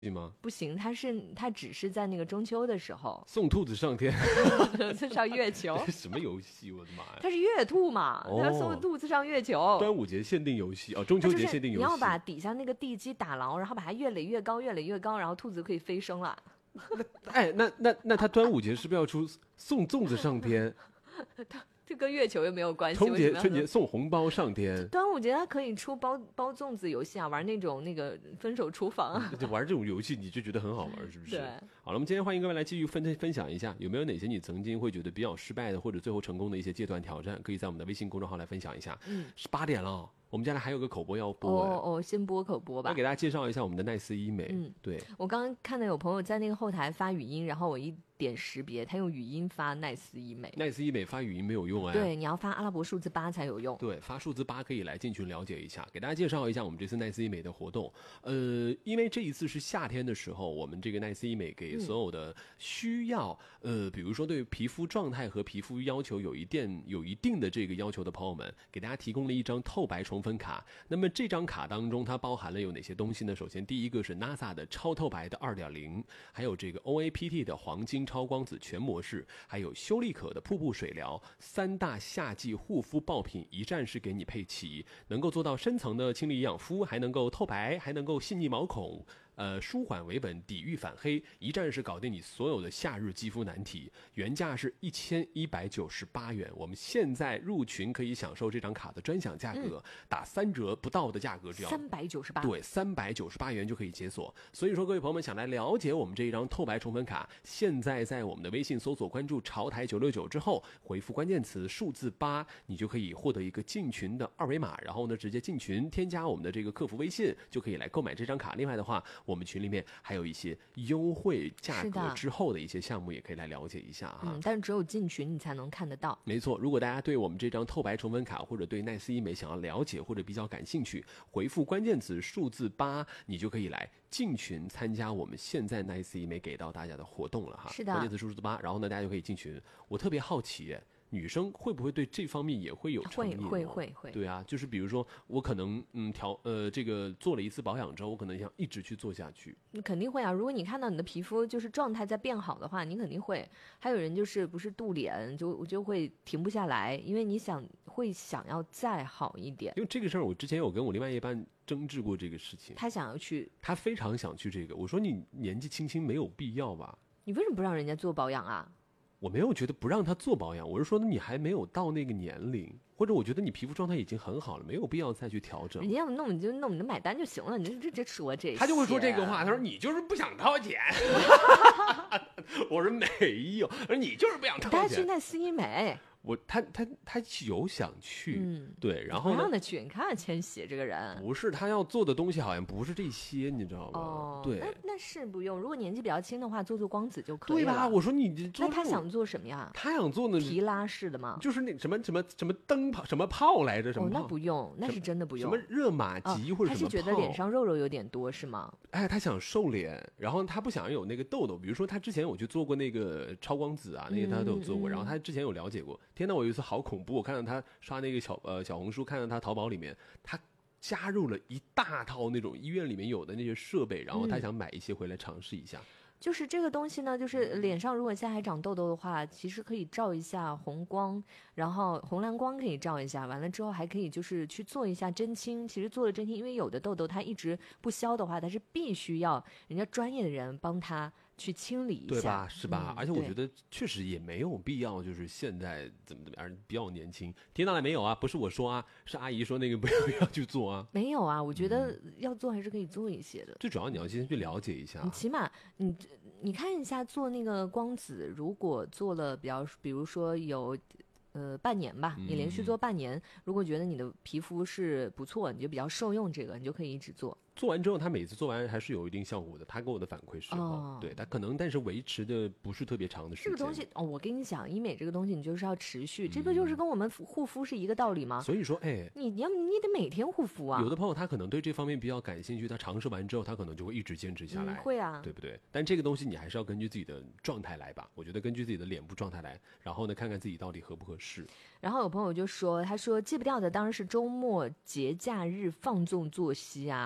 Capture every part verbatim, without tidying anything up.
吗？ 不行，它是它只是在那个中秋的时候送兔子上天， 上月球。 这是什么游戏？我的妈呀！ 它是月兔嘛， 哦它送兔子上月球。 端午节限定游戏哦，中秋节限定游戏。 你要把底下那个地基打牢，然后把它越垒越高，越垒越高，然后兔子可以飞升了。 哎，那那那他端午节是不是要出送粽子上天？ 这跟月球又没有关系。 春节春节送红包上天。 端午节它可以出包包粽子游戏啊，玩那种那个分手厨房啊。 就玩这种游戏你就觉得很好玩，是不是？ 对。 好了，我们今天欢迎各位来继续分分享一下，有没有哪些你曾经会觉得比较失败的，或者最后成功的一些阶段挑战，可以在我们的微信公众号来分享一下。嗯，是八点了。我们接下来还有个口播要播。 哦哦，先播口播吧。 要给大家介绍一下我们的奈斯医美。嗯，对。 我刚刚看到有朋友在那个后台发语音，然后我一点识别，他用语音发奈斯医美。 奈斯医美发语音没有用哎。 对，你要发阿拉伯数字八才有用。 对，发数字八可以来进群了解一下，给大家介绍一下我们这次奈斯医美的活动。呃，因为这一次是夏天的时候，我们这个奈斯医美给所有的需要、嗯、呃，比如说对皮肤状态和皮肤要求有一定有一定的这个要求的朋友们，给大家提供了一张透白重分卡。那么这张卡当中它包含了有哪些东西呢？首先第一个是 N A S A 的超透白的 二点零， 还有这个 O A P T 的黄金超光子全模式，还有修丽可的瀑布水疗，三大夏季护肤爆品一站式给你配齐，能够做到深层的清理营养肤，还能够透白，还能够细腻毛孔，呃，舒缓维稳，抵御反黑，一站式搞定你所有的夏日肌肤难题。原价是一千一百九十八元，我们现在入群可以享受这张卡的专享价格，嗯、打三折不到的价格，只要三百九十八， 对，三百九十八元就可以解锁。所以说，各位朋友们想来了解我们这一张透白重分卡，现在在我们的微信搜索关注潮台九六九之后，回复关键词数字八，你就可以获得一个进群的二维码，然后呢，直接进群添加我们的这个客服微信，就可以来购买这张卡。另外的话，我们群里面还有一些优惠价格之后的一些项目，也可以来了解一下啊。 嗯，但是只有进群你才能看得到。 没错，如果大家对我们这张透白重分卡或者对奈斯医美想要了解或者比较感兴趣，回复关键词数字八，你就可以来进群参加我们现在奈斯医美给到大家的活动了哈。 是的， 关键词数字八，然后呢，大家就可以进群。我特别好奇耶，女生会不会对这方面也会有成瘾？ 会会会会。 对啊，就是比如说我可能嗯调呃这个做了一次保养之后，我可能想一直去做下去。 你肯定会啊，如果你看到你的皮肤就是状态在变好的话，你肯定会。还有人就是不是肚脸就就会停不下来，因为你想会想要再好一点。 因为这个事儿，我之前有跟我另外一半争执过这个事情。 他想要去， 他非常想去这个。我说你年纪轻轻没有必要吧？ 你为什么不让人家做保养啊？ 我没有觉得不让他做保养，我是说你还没有到那个年龄，或者我觉得你皮肤状态已经很好了，没有必要再去调整。 人家要弄你就弄，你就买单就行了，你这这说这些， 他就会说这个话，他说你就是不想掏钱。我说没有，我说你就是不想掏钱。 他去奈斯医美。 我他他他有想去，嗯，对，然后呢？让他去，你看千玺这个人， 不是他要做的东西，好像不是这些，你知道吗？ 哦， 对， 那那是不用。如果年纪比较轻的话，做做光子就可以了。 对吧？我说你做， 那他想做什么呀？ 他想做呢， 提拉式的吗？ 就是那什么什么什么灯泡什么泡来着？什么泡？ 哦，那不用，那是真的不用。 什么热玛吉或者什么泡？ 他是觉得脸上肉肉有点多是吗？ 哎，他想瘦脸，然后他不想有那个痘痘。比如说他之前我去做过那个超光子啊，那个他都有做过， 嗯嗯、 然后他之前有了解过。天哪，我有一次好恐怖！我看到他刷那个小呃小红书，看到他淘宝里面，他加入了一大套那种医院里面有的那些设备，然后他想买一些回来尝试一下。 嗯、就是这个东西呢，就是脸上如果现在还长痘痘的话，其实可以照一下红光，然后红蓝光可以照一下，完了之后还可以就是去做一下针清。其实做了针清，因为有的痘痘它一直不消的话，它是必须要人家专业的人帮他去清理一下， 对吧？是吧？ 嗯、 而且我觉得确实也没有必要，就是现在怎么怎么样，比较年轻。听到了没有啊？不是我说啊，是阿姨说那个不要不要去做啊。 没有啊，我觉得要做还是可以做一些的。 最主要你要先去了解一下， 你起码你你看一下做那个光子，如果做了比较，比如说有。呃，半年吧，你连续做半年，嗯、如果觉得你的皮肤是不错，你就比较受用这个，你就可以一直做。 做完之后，他每次做完还是有一定效果的。他给我的反馈是，哦、对他可能，但是维持的不是特别长的时间。 这个东西哦，我跟你讲，医美这个东西你就是要持续，嗯、这不就是跟我们护肤是一个道理吗？ 所以说，哎， 你要你得每天护肤啊。 有的朋友他可能对这方面比较感兴趣，他尝试完之后，他可能就会一直坚持下来。 嗯、会啊， 对不对？但这个东西你还是要根据自己的状态来吧。我觉得根据自己的脸部状态来，然后呢，看看自己到底合不合适。 然后有朋友就说，他说戒不掉的当然是周末节假日放纵作息啊，熬夜。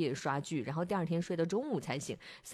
夜刷剧，然后第二天睡到中午才醒。